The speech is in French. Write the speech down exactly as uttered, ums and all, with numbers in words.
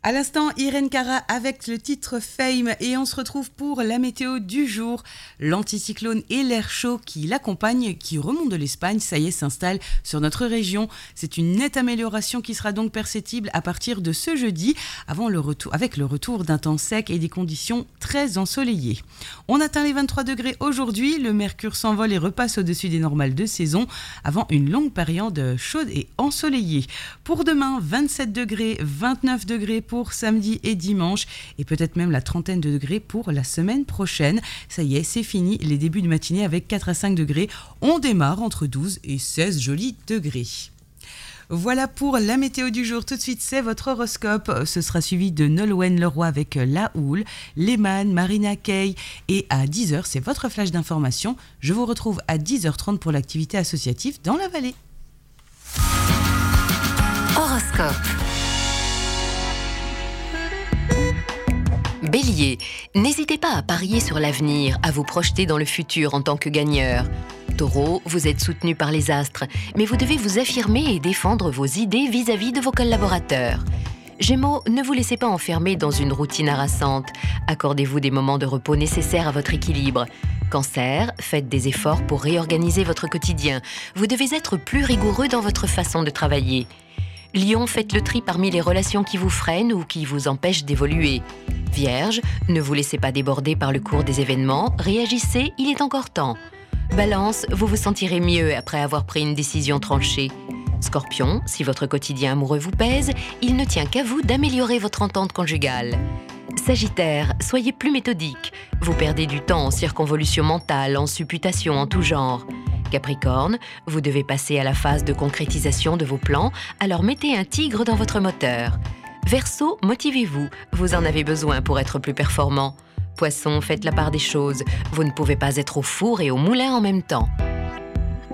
À l'instant, Irene Cara avec le titre Fame et on se retrouve pour la météo du jour. L'anticyclone et l'air chaud qui l'accompagne, qui remonte de l'Espagne, ça y est, s'installe sur notre région. C'est une nette amélioration qui sera donc perceptible à partir de ce jeudi, avant le retour, avec le retour d'un temps sec et des conditions très ensoleillées. On atteint les vingt-trois degrés aujourd'hui, le mercure s'envole et repasse au-dessus des normales de saison, avant une longue période chaude et ensoleillée. Pour demain, vingt-sept degrés, vingt-neuf degrés pour pour samedi et dimanche et peut-être même la trentaine de degrés pour la semaine prochaine. Ça y est, c'est fini les débuts de matinée avec quatre à cinq degrés. On démarre entre douze et seize jolis degrés. Voilà pour la météo du jour. Tout de suite, c'est votre horoscope. Ce sera suivi de Nolwenn Leroy avec La Houle, Lehman, Marina Kaye. Et à dix heures, c'est votre flash d'information. Je vous retrouve à dix heures trente pour l'activité associative dans la vallée. Horoscope. Bélier, n'hésitez pas à parier sur l'avenir, à vous projeter dans le futur en tant que gagneur. Taureau, vous êtes soutenu par les astres, mais vous devez vous affirmer et défendre vos idées vis-à-vis de vos collaborateurs. Gémeaux, ne vous laissez pas enfermer dans une routine harassante. Accordez-vous des moments de repos nécessaires à votre équilibre. Cancer, faites des efforts pour réorganiser votre quotidien. Vous devez être plus rigoureux dans votre façon de travailler. Lion, faites le tri parmi les relations qui vous freinent ou qui vous empêchent d'évoluer. Vierge, ne vous laissez pas déborder par le cours des événements, réagissez, il est encore temps. Balance, vous vous sentirez mieux après avoir pris une décision tranchée. Scorpion, si votre quotidien amoureux vous pèse, il ne tient qu'à vous d'améliorer votre entente conjugale. Sagittaire, soyez plus méthodique. Vous perdez du temps en circonvolution mentale, en supputation en tout genre. Capricorne, vous devez passer à la phase de concrétisation de vos plans, alors mettez un tigre dans votre moteur. Verseau, motivez-vous, vous en avez besoin pour être plus performant. Poisson, faites la part des choses, vous ne pouvez pas être au four et au moulin en même temps.